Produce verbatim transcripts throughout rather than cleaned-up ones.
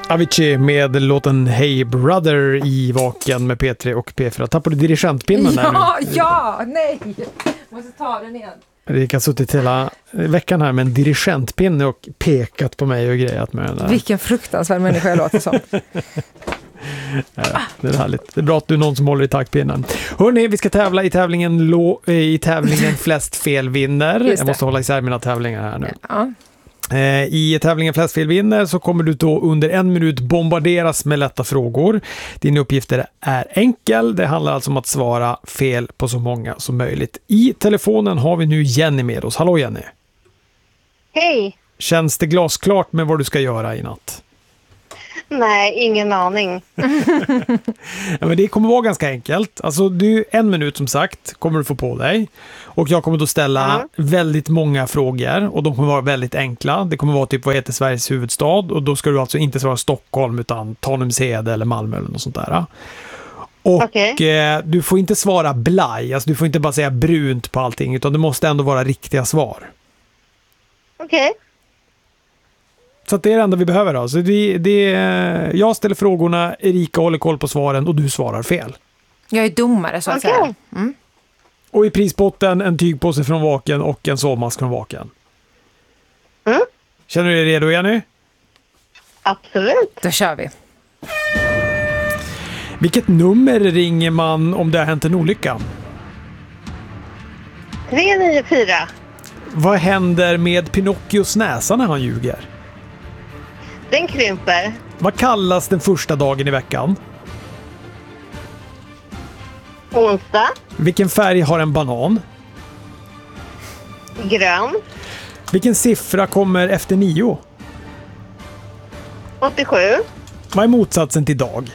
Avicii med låten Hey Brother i Vaken med P tre och P fyra. Tappade du dirigentpinnen där Ja, nu? ja, nej. Måste ta den igen. Erik har suttit hela veckan här med en dirigentpinne och pekat på mig och grejat med den där. Vilken fruktansvärd människa jag låter som. Ja, det är härligt. Det är bra att du är någon som håller i taktpinnen. Hörrni, vi ska tävla i tävlingen, lo, i tävlingen flest fel vinner. Jag måste hålla isär mina tävlingar här nu. Ja. I tävlingen flest fel vinner så kommer du då under en minut bombarderas med lätta frågor. Din uppgifter är enkel. Det handlar alltså om att svara fel på så många som möjligt. I telefonen har vi nu Jenny med oss. Hallå Jenny. Hej. Känns det glasklart med vad du ska göra i natt? Nej, ingen aning. Ja, men det kommer vara ganska enkelt. Alltså du, en minut som sagt kommer du få på dig. Och jag kommer då ställa mm. väldigt många frågor. Och de kommer vara väldigt enkla. Det kommer vara typ, vad heter Sveriges huvudstad? Och då ska du alltså inte svara Stockholm utan Tanumshede eller Malmö eller något sånt där. Och okay. eh, du får inte svara blaj. Alltså du får inte bara säga brunt på allting. Utan det måste ändå vara riktiga svar. Okej. Okay. Så att det är det enda vi behöver då. Så det, det, jag ställer frågorna, Erika håller koll på svaren och du svarar fel. Jag är domare så att okay. säga. Mm. Och i prispotten en tygpåse från Vaken och en sovmask från Vaken. Mm. Känner du dig redo, Jenny? Absolut. Då kör vi. Vilket nummer ringer man om det har hänt en olycka? tre nio fyra. Vad händer med Pinocchios näsa när han ljuger? Den krymper. Vad kallas den första dagen i veckan? Onsdag. Vilken färg har en banan? Grön. Vilken siffra kommer efter nio? åttiosju. Vad är motsatsen till dag?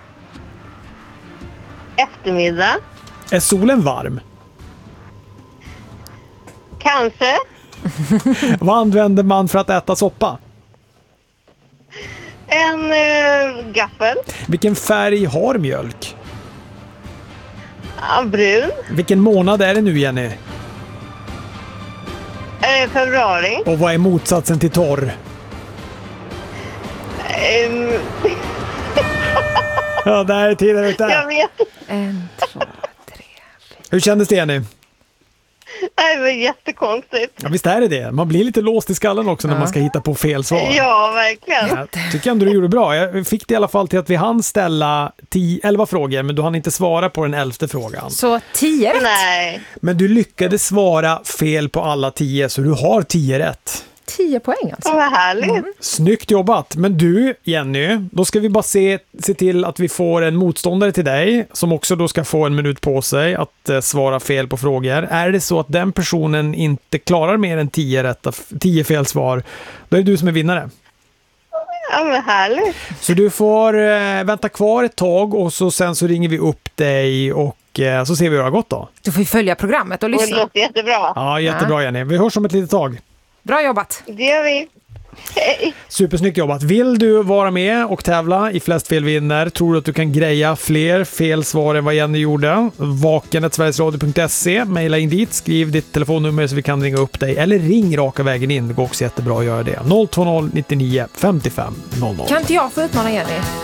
Eftermiddag. Är solen varm? Kanske. Vad använder man för att äta soppa? En äh, gaffel. Vilken färg har mjölk? Ja, brun. Vilken månad är det nu, Jenny? Äh, februari. Och vad är motsatsen till torr? Um... Ja, där är tiden ute. Jag vet. En, två, tre, fyra. Hur kändes det, Jenny? Det var jättekonstigt. Ja, visst är det det. Man blir lite låst i skallen också när ja. man ska hitta på fel svar. Ja, verkligen. Jag tycker ändå du gjorde bra. Jag fick det i alla fall till att vi hann ställa tio, elva frågor, men du hann inte svara på den elfte frågan. Så tio rätt? Nej. Men du lyckades svara fel på alla tio, så du har tio rätt. tio poäng alltså. Ja, vad härligt. Mm. Snyggt jobbat. Men du, Jenny, då ska vi bara se, se till att vi får en motståndare till dig som också då ska få en minut på sig att eh, svara fel på frågor. Är det så att den personen inte klarar mer än tio, rätta, tio fel svar, då är det du som är vinnare. Ja, men härligt. Så du får eh, vänta kvar ett tag och så sen så ringer vi upp dig och eh, så ser vi hur det har gått då. Du får ju följa programmet och lyssna. Det låter jättebra. Ja, jättebra Jenny. Vi hörs om ett litet tag. Bra jobbat. Det gör vi. Hej. Supersnyggt jobbat. Vill du vara med och tävla i flest fel vinner? Tror du att du kan greja fler fel svar än vad Jenny gjorde? vaken snabel-a sverigesradio punkt se. Maila in dit. Skriv ditt telefonnummer så vi kan ringa upp dig. Eller ring raka vägen in. Det går också jättebra att göra det. noll två noll nittionio femtiofem noll noll. Kan inte jag få utmana Jenny?